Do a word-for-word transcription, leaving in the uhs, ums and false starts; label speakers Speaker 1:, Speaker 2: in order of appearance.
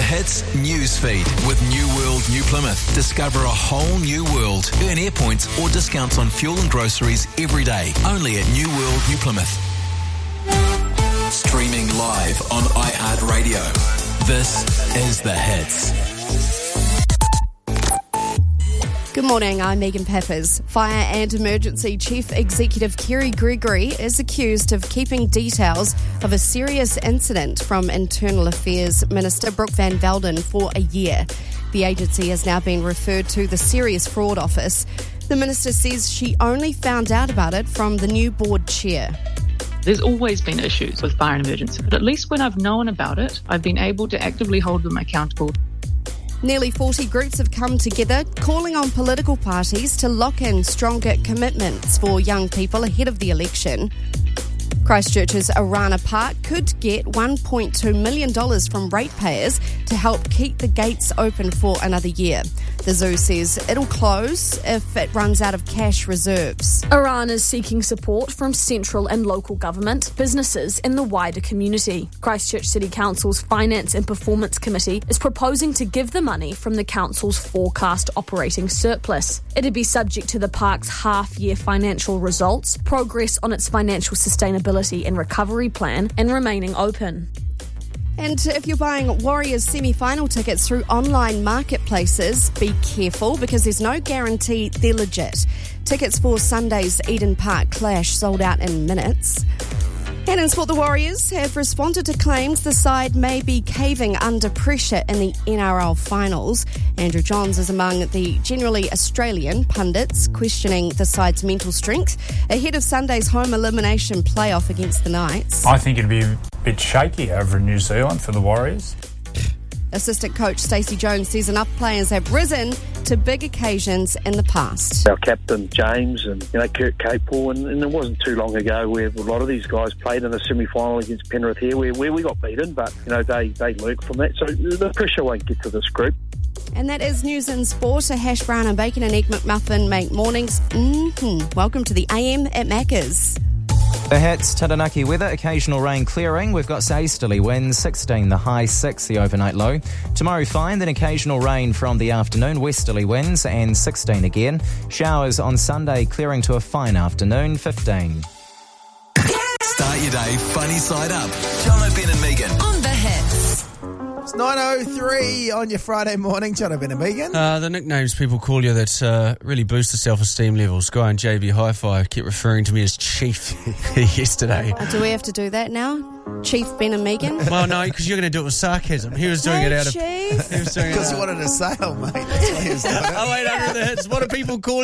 Speaker 1: Hits news feed with New World New Plymouth. Discover a whole new world. Earn air points or discounts on fuel and groceries every day. Only at New World New Plymouth. Streaming live on iHeartRadio. This is The Hits.
Speaker 2: Good morning, I'm Megan Peppers. Fire and Emergency Chief Executive Kerry Gregory is accused of keeping details of a serious incident from Internal Affairs Minister Brooke Van Velden for a year. The agency has now been referred to the Serious Fraud Office. The minister says she only found out about it from the new board chair.
Speaker 3: There's always been issues with fire and emergency, but at least when I've known about it, I've been able to actively hold them accountable.
Speaker 2: Nearly forty groups have come together calling on political parties to lock in stronger commitments for young people ahead of the election. Christchurch's Orana Park could get one point two million dollars from ratepayers to help keep the gates open for another year. The zoo says it'll close if it runs out of cash reserves.
Speaker 4: Orana is seeking support from central and local government, businesses and the wider community. Christchurch City Council's Finance and Performance Committee is proposing to give the money from the council's forecast operating surplus. It'd be subject to the park's half-year financial results, progress on its financial sustainability and recovery plan, and remaining open.
Speaker 2: And if you're buying Warriors semi-final tickets through online marketplaces, be careful because there's no guarantee they're legit. Tickets for Sunday's Eden Park clash sold out in minutes. And in sport, the Warriors have responded to claims the side may be caving under pressure in the N R L finals. Andrew Johns is among the generally Australian pundits questioning the side's mental strength ahead of Sunday's home elimination playoff against the Knights.
Speaker 5: I think it'd be a bit shaky over in New Zealand for the Warriors.
Speaker 2: Assistant coach Stacey Jones says enough players have risen to big occasions in the past.
Speaker 6: Our captain James and you know Kurt Capel, and, and it wasn't too long ago where a lot of these guys played in a semi-final against Penrith here, where, where we got beaten, but you know they they learned from that. So the pressure won't get to this group.
Speaker 2: And that is news and sport. A hash brown and bacon and egg McMuffin make mornings. Mm-hmm. Welcome to the A M at Macca's.
Speaker 7: The Hits, Taranaki weather, occasional rain clearing. We've got easterly winds, sixteen, the high six, the overnight low. Tomorrow fine, then occasional rain from the afternoon, westerly winds and sixteen again. Showers on Sunday, clearing to a fine afternoon, fifteen.
Speaker 1: Start your day funny side up. John O'Ben and Megan
Speaker 8: on The Hits.
Speaker 9: It's nine oh three on your Friday morning. John O'Ben and Megan.
Speaker 10: Uh, the nicknames people call you that uh, really boost the self-esteem levels. Guy in J B Hi-Fi kept referring to me as Chief yesterday.
Speaker 2: Oh, do we have to do that now? Chief Ben and Megan?
Speaker 10: Well, no, because you're going to do it with sarcasm. He was doing
Speaker 2: hey,
Speaker 10: it out
Speaker 2: Chief.
Speaker 10: of... Because
Speaker 9: he wanted a sale, mate. That's why he was doing it.
Speaker 10: Oh, wait, under the hits. What do people call